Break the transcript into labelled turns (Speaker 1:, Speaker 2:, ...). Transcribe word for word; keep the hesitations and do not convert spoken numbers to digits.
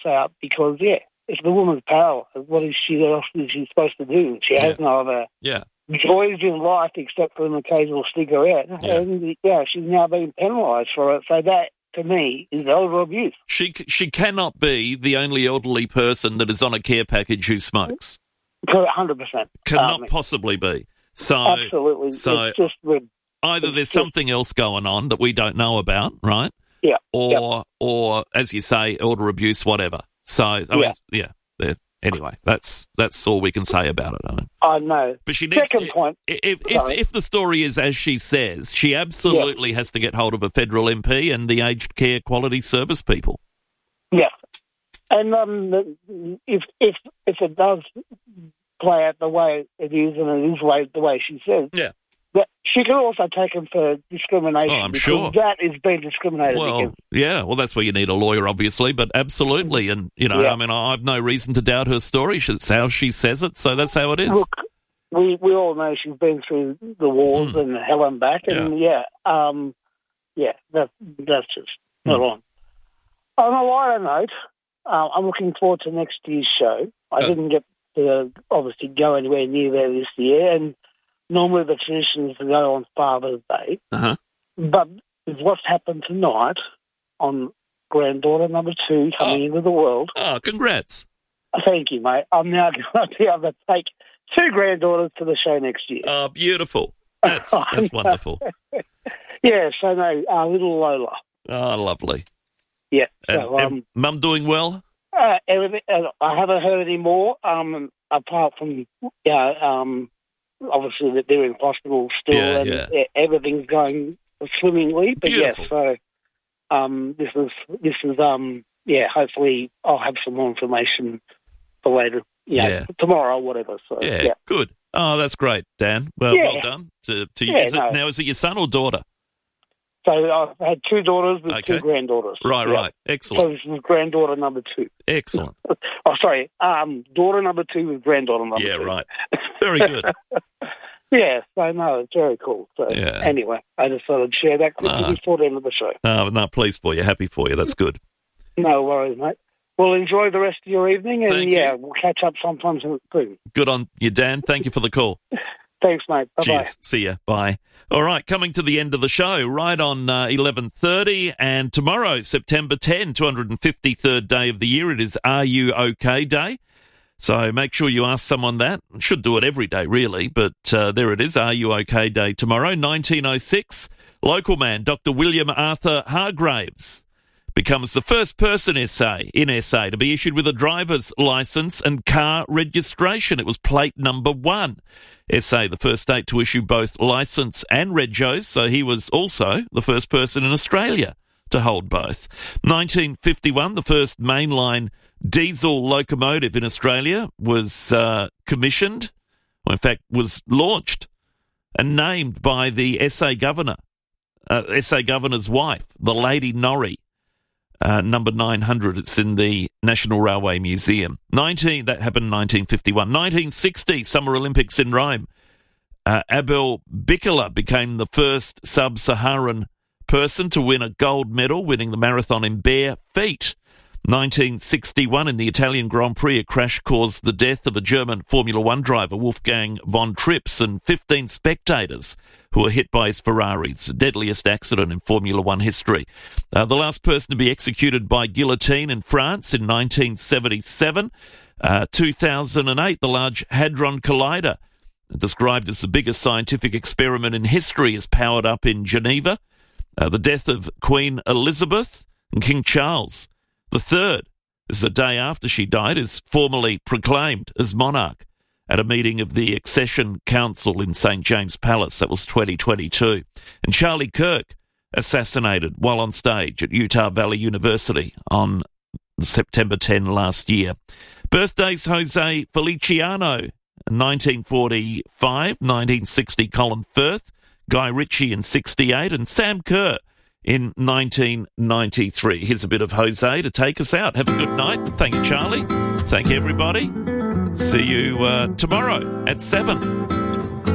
Speaker 1: out because, yeah, it's the woman's power. What is she else is she supposed to do? She has
Speaker 2: yeah.
Speaker 1: no other
Speaker 2: yeah.
Speaker 1: joys in life except for an occasional cigarette.
Speaker 2: Yeah.
Speaker 1: And, yeah, she's now being penalised for it. So that, to me, is elder abuse.
Speaker 2: She she cannot be the only elderly person that is on a care package who smokes.
Speaker 1: one hundred percent.
Speaker 2: Cannot
Speaker 1: um,
Speaker 2: possibly be. So,
Speaker 1: absolutely.
Speaker 2: So
Speaker 1: it's just rid-
Speaker 2: either
Speaker 1: it's
Speaker 2: there's
Speaker 1: just,
Speaker 2: something else going on that we don't know about, right?
Speaker 1: Yeah.
Speaker 2: Or,
Speaker 1: yeah.
Speaker 2: or as you say, elder abuse, whatever. So, I
Speaker 1: yeah.
Speaker 2: mean, yeah. yeah. Anyway, that's that's all we can say about it. I mean.
Speaker 1: I know.
Speaker 2: But she needs
Speaker 1: Second
Speaker 2: to,
Speaker 1: point.
Speaker 2: If, if, if the story is as she says, she absolutely
Speaker 1: yeah.
Speaker 2: has to get hold of a federal M P and the aged care quality service people.
Speaker 1: Yeah. And um, if if if it does play out the way it is, and it is way, the way she says,
Speaker 2: yeah.
Speaker 1: but she can also take him for discrimination.
Speaker 2: Oh, I'm
Speaker 1: because
Speaker 2: sure.
Speaker 1: that is being discriminated
Speaker 2: Well,
Speaker 1: against.
Speaker 2: yeah, well, that's where you need a lawyer, obviously, but absolutely. And, you know,
Speaker 1: yeah.
Speaker 2: I mean, I have no reason to doubt her story. It's how she says it, so that's how it is.
Speaker 1: Look, we, we all know she's been through the wars mm. and hell and back, and, yeah, yeah, um, yeah that, that's just mm. not on. On a lighter note, uh, I'm looking forward to next year's show. I oh. didn't get to, obviously, go anywhere near there this year, and normally the tradition is to go on Father's Day.
Speaker 2: Uh-huh.
Speaker 1: But with what's happened tonight on granddaughter number two coming
Speaker 2: oh.
Speaker 1: into the world.
Speaker 2: Oh, congrats.
Speaker 1: Thank you, mate. I'm now going to be able to take two granddaughters to the show next year.
Speaker 2: Oh, beautiful. That's, that's wonderful.
Speaker 1: Yeah, so no, uh, little Lola.
Speaker 2: Oh, lovely.
Speaker 1: Yeah.
Speaker 2: And,
Speaker 1: so, um,
Speaker 2: and Mum doing well?
Speaker 1: Uh, everything, uh, I haven't heard any more, um, apart from, yeah, um, obviously that they're in hospital still,
Speaker 2: yeah,
Speaker 1: and
Speaker 2: yeah.
Speaker 1: everything's going swimmingly. But
Speaker 2: Beautiful.
Speaker 1: yes, so um, this is this is um, yeah. Hopefully, I'll have some more information for later, you know,
Speaker 2: yeah,
Speaker 1: tomorrow or whatever. So
Speaker 2: yeah,
Speaker 1: yeah,
Speaker 2: good. Oh, that's great, Dan. Well,
Speaker 1: yeah.
Speaker 2: well done to to you.
Speaker 1: Yeah,
Speaker 2: Is it,
Speaker 1: no.
Speaker 2: now, is it your son or daughter?
Speaker 1: So I've had two daughters with
Speaker 2: Okay.
Speaker 1: two granddaughters.
Speaker 2: Right,
Speaker 1: yeah.
Speaker 2: right. Excellent.
Speaker 1: So this is granddaughter number two.
Speaker 2: Excellent.
Speaker 1: Oh, sorry, um, daughter number two with granddaughter number
Speaker 2: Yeah,
Speaker 1: two.
Speaker 2: right. Very good.
Speaker 1: Yeah, so no, it's very cool. So
Speaker 2: Yeah.
Speaker 1: anyway, I just thought I'd share that quickly
Speaker 2: Ah.
Speaker 1: before the end of the show.
Speaker 2: Oh, no, pleased for you. Happy for you. That's good.
Speaker 1: No worries, mate. Well, enjoy the rest of your evening, and
Speaker 2: Thank
Speaker 1: yeah,
Speaker 2: you.
Speaker 1: we'll catch up sometime soon.
Speaker 2: Good on you, Dan. Thank you for the call.
Speaker 1: Thanks, mate. Bye-bye.
Speaker 2: Cheers. See ya. Bye. All right, coming to the end of the show, right on uh, eleven thirty, and tomorrow, September tenth, two hundred fifty-third day of the year, it is Are You OK Day. So make sure you ask someone that. Should do it every day, really, but uh, there it is, Are You OK Day tomorrow. nineteen oh six, local man Doctor William Arthur Hargraves becomes the first person S A in S A to be issued with a driver's licence and car registration. It was plate number one. S A, the first state to issue both licence and regos, so he was also the first person in Australia to hold both. nineteen fifty-one, the first mainline diesel locomotive in Australia was uh, commissioned, or in fact was launched and named by the S A governor, uh, S A governor's wife, the Lady Norrie. Uh, number nine hundred, it's in the National Railway Museum. nineteen That happened in nineteen fifty-one. nineteen sixty, Summer Olympics in Rome. Uh, Abel Bikila became the first sub-Saharan person to win a gold medal, winning the marathon in bare feet. nineteen sixty-one, in the Italian Grand Prix, a crash caused the death of a German Formula One driver, Wolfgang von Trips, and fifteen spectators who were hit by his Ferrari. It's the deadliest accident in Formula One history. Uh, the last person to be executed by guillotine in France in nineteen seventy-seven. Uh, two thousand eight, the Large Hadron Collider, described as the biggest scientific experiment in history, is powered up in Geneva. Uh, the death of Queen Elizabeth and King Charles the third, this is the day after she died, is formally proclaimed as monarch at a meeting of the Accession Council in Saint James Palace. That was twenty twenty-two. And Charlie Kirk assassinated while on stage at Utah Valley University on September tenth last year. Birthdays: Jose Feliciano, nineteen forty-five, nineteen sixty Colin Firth, Guy Ritchie in sixty-eight, and Sam Kerr in nineteen ninety-three. Here's a bit of Jose to take us out. Have a good night. Thank you, Charlie. Thank you, everybody. See you uh, tomorrow at seven.